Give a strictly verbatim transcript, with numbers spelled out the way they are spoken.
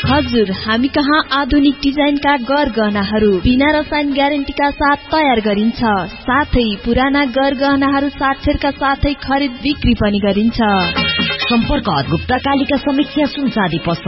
हजुर, हामी कहाँ आधुनिक डिजाइनका गरगहनाहरू बिना रसायन ग्यारेन्टीका साथ तयार गरिन्छ। साथै पुराना गरगहनाहरू साक्षरका साथै खरिद बिक्री पनि गरिन्छ। सम्पर्क गुप्ता कालिका समीक्षा सुन चाँदी पसल